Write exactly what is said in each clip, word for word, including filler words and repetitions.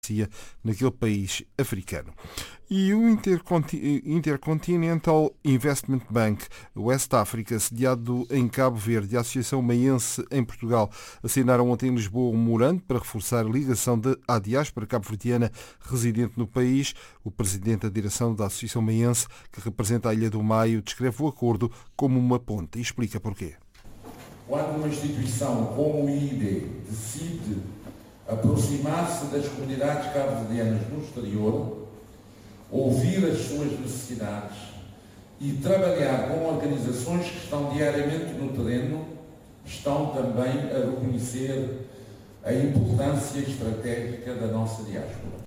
naquele país africano. E o Intercontinental Investment Bank West Africa, sediado em Cabo Verde, e a Associação Maiense em Portugal assinaram ontem em Lisboa um memorando para reforçar a ligação de, à diáspora cabo-verdiana residente no país. O presidente da direção da Associação Maiense, que representa a Ilha do Maio, descreve o acordo como uma ponte e explica porquê. Quando uma instituição como o I D E decide aproximar-se das comunidades cabo-verdianas no exterior, ouvir as suas necessidades e trabalhar com organizações que estão diariamente no terreno, estão também a reconhecer a importância estratégica da nossa diáspora.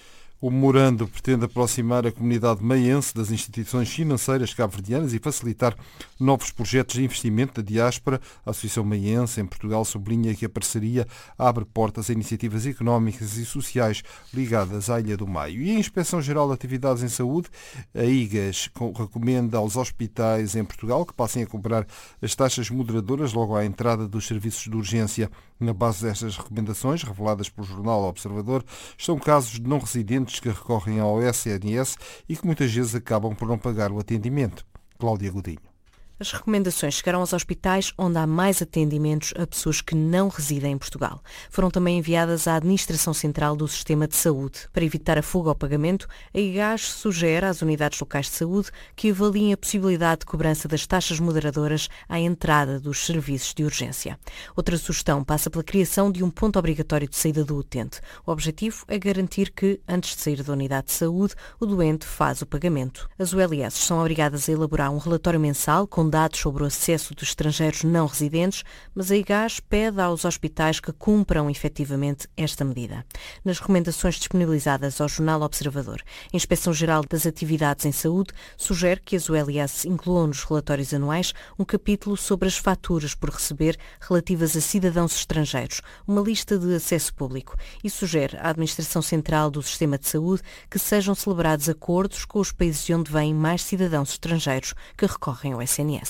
O memorando pretende aproximar a comunidade maiense das instituições financeiras cabo-verdianas e facilitar novos projetos de investimento da diáspora. A Associação Maiense em Portugal sublinha que a parceria abre portas a iniciativas económicas e sociais ligadas à Ilha do Maio. E a Inspeção-Geral de Atividades em Saúde, a I G A S, recomenda aos hospitais em Portugal que passem a cobrar as taxas moderadoras logo à entrada dos serviços de urgência. Na base destas recomendações, reveladas pelo jornal Observador, estão casos de não residentes que recorrem ao S N S e que muitas vezes acabam por não pagar o atendimento. Cláudia Godinho. As recomendações chegaram aos hospitais onde há mais atendimentos a pessoas que não residem em Portugal. Foram também enviadas à Administração Central do Sistema de Saúde. Para evitar a fuga ao pagamento, a I G A S sugere às unidades locais de saúde que avaliem a possibilidade de cobrança das taxas moderadoras à entrada dos serviços de urgência. Outra sugestão passa pela criação de um ponto obrigatório de saída do utente. O objetivo é garantir que, antes de sair da unidade de saúde, o doente faz o pagamento. As U L S são obrigadas a elaborar um relatório mensal com dados sobre o acesso dos estrangeiros não residentes, mas a I G A S pede aos hospitais que cumpram efetivamente esta medida. Nas recomendações disponibilizadas ao jornal Observador, a Inspeção-Geral das Atividades em Saúde sugere que as U L S incluam nos relatórios anuais um capítulo sobre as faturas por receber relativas a cidadãos estrangeiros, uma lista de acesso público, e sugere à Administração Central do Sistema de Saúde que sejam celebrados acordos com os países de onde vêm mais cidadãos estrangeiros que recorrem ao S N S.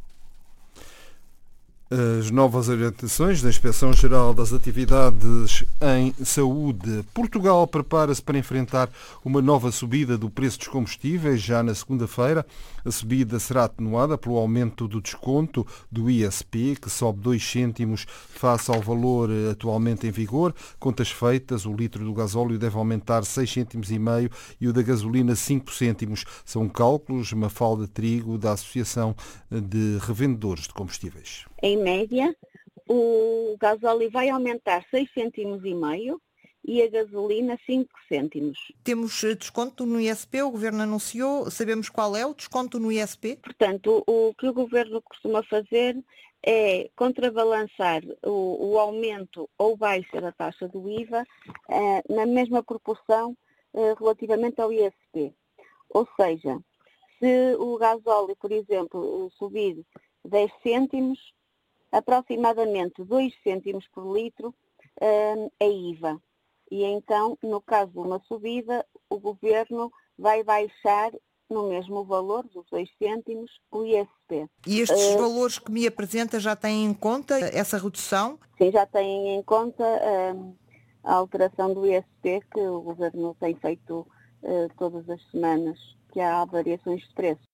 As novas orientações da Inspeção-Geral das Atividades em Saúde. Portugal prepara-se para enfrentar uma nova subida do preço dos combustíveis já na segunda-feira. A subida será atenuada pelo aumento do desconto do I S P, que sobe dois cêntimos face ao valor atualmente em vigor. Contas feitas, o litro do gasóleo deve aumentar seis cêntimos e meio e o da gasolina cinco cêntimos. São cálculos Mafalda Trigo da Associação de Revendedores de Combustíveis. Em média, o gasóleo vai aumentar seis cêntimos e meio e a gasolina cinco cêntimos. Temos desconto no I S P, o Governo anunciou, sabemos qual é o desconto no I S P? Portanto, o que o Governo costuma fazer é contrabalançar o, o aumento ou baixa da taxa do I V A eh, na mesma proporção eh, relativamente ao I S P. Ou seja, se o gasóleo, por exemplo, subir dez cêntimos, aproximadamente dois cêntimos por litro uh, é I V A. E então, no caso de uma subida, o Governo vai baixar no mesmo valor, dos dois cêntimos, o I S P. E estes uh, valores que me apresenta já têm em conta essa redução? Sim, já têm em conta uh, a alteração do I S P que o Governo tem feito uh, todas as semanas, que há variações de preço.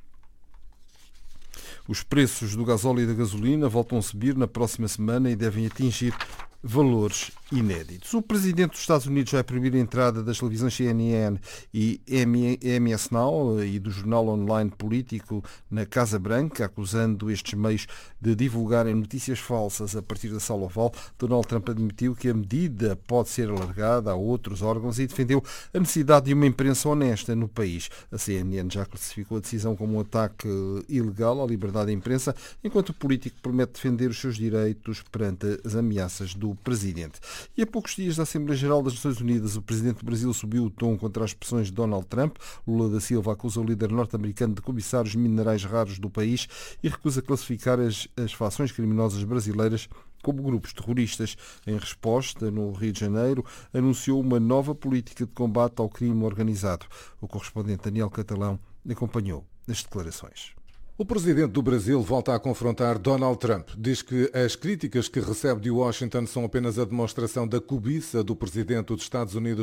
Os preços do gasóleo e da gasolina voltam a subir na próxima semana e devem atingir valores inéditos. O presidente dos Estados Unidos vai proibir a entrada das televisões C N N e M S Now e do jornal online político na Casa Branca, acusando estes meios de divulgarem notícias falsas a partir da Sala Oval. Donald Trump admitiu que a medida pode ser alargada a outros órgãos e defendeu a necessidade de uma imprensa honesta no país. A C N N já classificou a decisão como um ataque ilegal à liberdade da imprensa, enquanto o político promete defender os seus direitos perante as ameaças do presidente. E a poucos dias da Assembleia Geral das Nações Unidas, o presidente do Brasil subiu o tom contra as pressões de Donald Trump. Lula da Silva acusa o líder norte-americano de cobiçar os minerais raros do país e recusa classificar as, as facções criminosas brasileiras como grupos terroristas. Em resposta, no Rio de Janeiro, anunciou uma nova política de combate ao crime organizado. O correspondente Daniel Catalão acompanhou as declarações. O presidente do Brasil volta a confrontar Donald Trump. Diz que as críticas que recebe de Washington são apenas a demonstração da cobiça do presidente dos Estados Unidos